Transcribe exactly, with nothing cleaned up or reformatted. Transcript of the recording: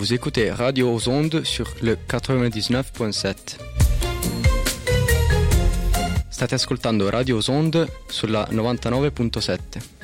Vous écoutez Radio aux Ondes sur le quatre-vingt-dix-neuf virgole sept. State ascoltando Radio aux Ondes sulla novantanove virgola sette.